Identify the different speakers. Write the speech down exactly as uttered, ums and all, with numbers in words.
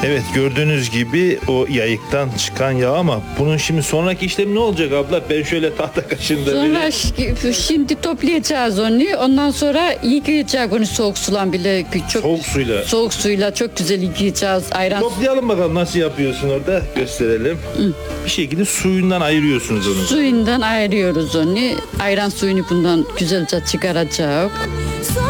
Speaker 1: Evet, gördüğünüz gibi o yayıktan çıkan yağ, ama bunun şimdi sonraki işlemi ne olacak abla? Ben şöyle tahta kaşığında
Speaker 2: Sonra
Speaker 1: böyle...
Speaker 2: ş- şimdi toplayacağız onu. Ondan sonra yıkayacağız onu soğuk sulan bile. Çok,
Speaker 1: Soğuk suyla.
Speaker 2: Soğuk suyla çok güzel yıkayacağız. Ayran.
Speaker 1: Toplayalım bakalım, nasıl yapıyorsun orada, gösterelim. Hı. Bir şekilde suyundan ayırıyorsunuz onu.
Speaker 2: Suyundan ayırıyoruz onu. Ayran suyunu bundan güzelce çıkaracak.